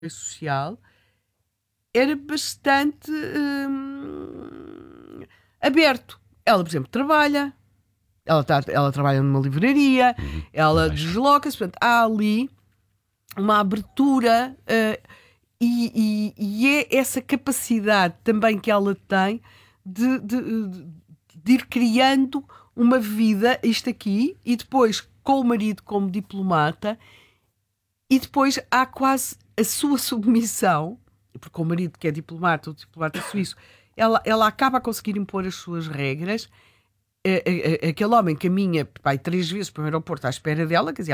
social era bastante aberto. Ela, por exemplo, trabalha, ela trabalha numa livraria, ela desloca-se, portanto, há ali uma abertura e é essa capacidade também que ela tem de ir criando uma vida, isto aqui, e depois com o marido como diplomata, e depois há quase a sua submissão, porque o marido que é diplomata, o diplomata suíço, ela acaba a conseguir impor as suas regras. Aquele homem caminha 3 vezes para o aeroporto à espera dela, quer dizer,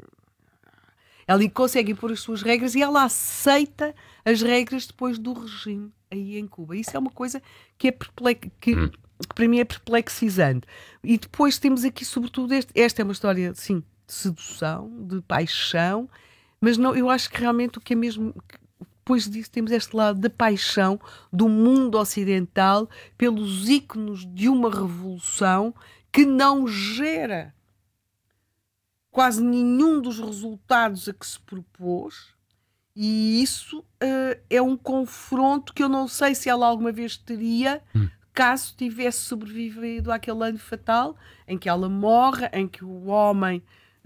ela consegue impor as suas regras e ela aceita as regras depois do regime aí em Cuba. Isso é uma coisa que que para mim é perplexizante. E depois temos aqui, sobretudo, esta é uma história, sim, de sedução, de paixão, mas não, eu acho que realmente o que é mesmo... Depois disso temos este lado da paixão do mundo ocidental pelos ícones de uma revolução que não gera quase nenhum dos resultados a que se propôs, e isso é um confronto que eu não sei se ela alguma vez teria caso tivesse sobrevivido àquele ano fatal em que ela morre, em que o homem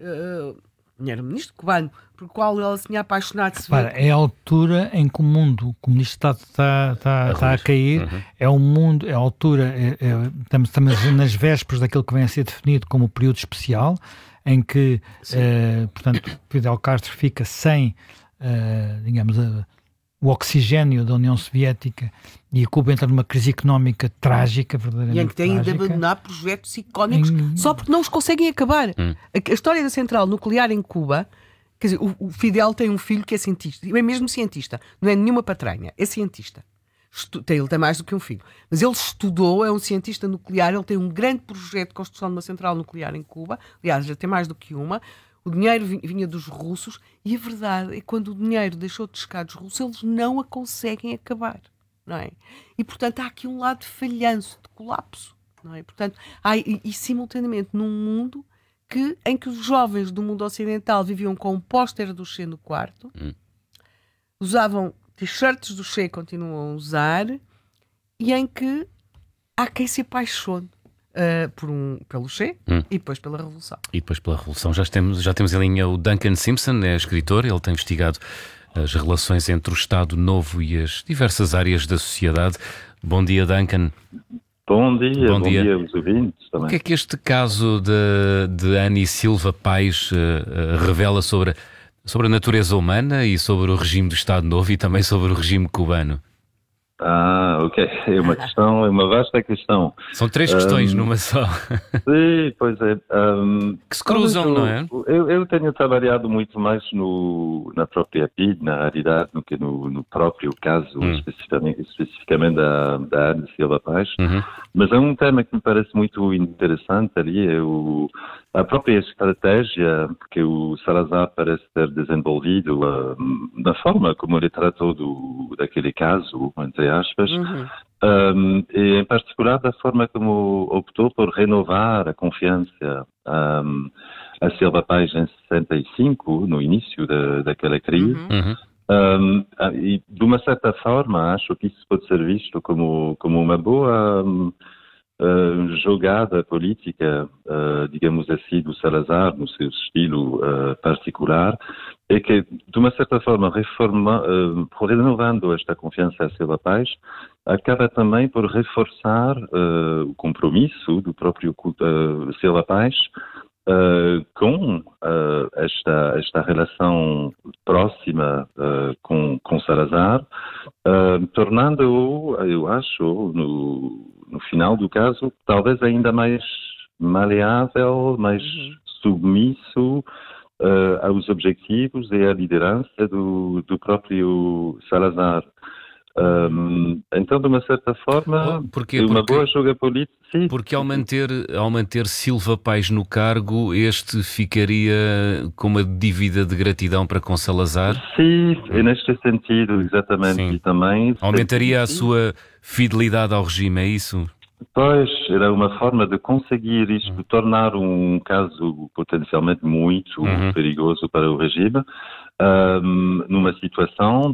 era ministro cubano por qual ela se tinha apaixonado. É a altura em que o mundo comunista está a cair, é o mundo, é a altura, estamos nas vésperas daquilo que vem a ser definido como o período especial, em que, portanto, Fidel Castro fica sem, digamos, o oxigénio da União Soviética e a Cuba entra numa crise económica trágica, verdadeiramente. E em que têm de abandonar projetos icónicos só porque não os conseguem acabar. A história da central nuclear em Cuba, quer dizer, o Fidel tem um filho que é cientista, é mesmo cientista, não é nenhuma patranha, é cientista. Ele tem mais do que um filho. Mas ele estudou, é um cientista nuclear, ele tem um grande projeto de construção de uma central nuclear em Cuba, aliás, já tem mais do que uma. O dinheiro vinha dos russos e a verdade é que quando o dinheiro deixou de chegar dos russos, eles não a conseguem acabar, não é? E, portanto, há aqui um lado de falhanço, de colapso, não é? Portanto, e simultaneamente num mundo em que os jovens do mundo ocidental viviam com um póster do Che no quarto, usavam t-shirts do Che, continuam a usar, e em que há quem se apaixone pelo Che e depois pela Revolução. E depois pela Revolução. Já temos em linha o Duncan Simpson, é escritor, ele tem investigado as relações entre o Estado Novo e as diversas áreas da sociedade. Bom dia, Duncan. Bom dia aos ouvintes também. O que é que este caso de Annie Silva Pais revela sobre a natureza humana e sobre o regime do Estado Novo e também sobre o regime cubano? Ok. É uma questão, é uma vasta questão. São 3 questões numa só. Sim, pois é. Que se cruzam, não é? Eu tenho trabalhado muito mais na própria PID, na realidade, do que no próprio caso, especificamente da Annie Silva Pais. Mas é um tema que me parece muito interessante ali, a própria estratégia que o Salazar parece ter desenvolvido, na forma como ele tratou daquele caso, entre aspas, e em particular da forma como optou por renovar a confiança a Silva Pais em 65, no início daquela crise. E de uma certa forma acho que isso pode ser visto como uma boa jogada política, digamos assim, do Salazar, no seu estilo particular, e que, de uma certa forma, renovando esta confiança a Silva Pais, acaba também por reforçar o compromisso do próprio Silva Pais com esta relação próxima com Salazar, tornando-o, eu acho, no final do caso, talvez ainda mais maleável, mais submisso aos objetivos e à liderança do próprio Salazar. Então, de uma certa forma, uma boa joga política. Sim. Porque ao manter Silva Pais no cargo, este ficaria com uma dívida de gratidão para com Salazar? Sim, é neste sentido, exatamente. Sim. E também aumentaria a sua fidelidade ao regime, é isso? Pois, era uma forma de conseguir isto, tornar um caso potencialmente muito perigoso para o regime, numa situação